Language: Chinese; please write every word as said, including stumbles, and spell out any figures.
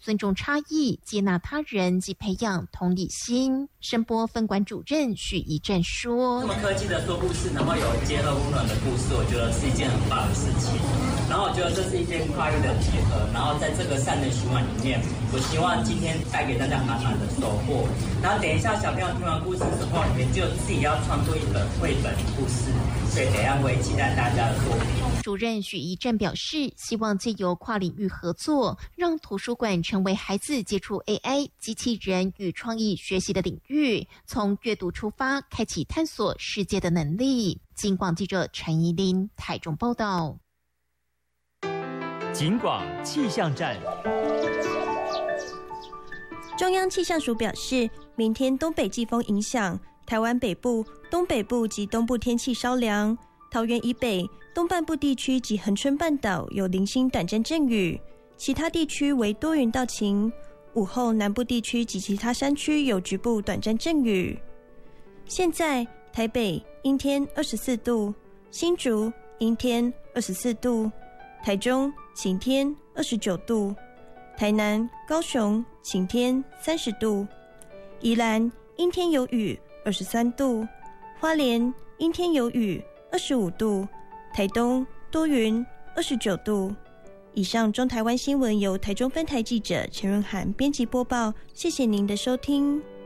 尊重差异，接纳他人及培养同理心。声波分馆主任许怡正说：“ 这么科技的说故事，然后有结合温暖的故事，我觉得是一件很棒的事情。然后我觉得这是一件跨越的结合，然后在这个善的循环里面，我希望今天带给大家满满的收获。然后等一下小朋友听完故事之后，你们就自己要创作一本绘本故事，所以等一下我也期待大家的作品。” 主任许怡正表示，希望借由跨领域合作，让图书馆成为孩子接触 A I、机器人与创意学习的领域，从阅读出发，开启探索世界的能力。警广记者陈怡琳台中报道。 警广气象站。 中央气象署表示，明天东北季风影响台湾北部、东北部及东部天气稍凉，桃园以北、东半部地区及恒春半岛有零星短暂阵雨，其他地区为多云到晴。午后南部地区及其他山区有局部短暂阵雨。现在台北阴天二十四度，新竹阴天二十四度，台中晴天二十九度，台南、高雄晴天三十度，宜兰阴天有雨二十三度，花莲阴天有雨二十五度，台东多云二十九度。以上中台湾新闻由台中分台记者陈润涵编辑播报，谢谢您的收听。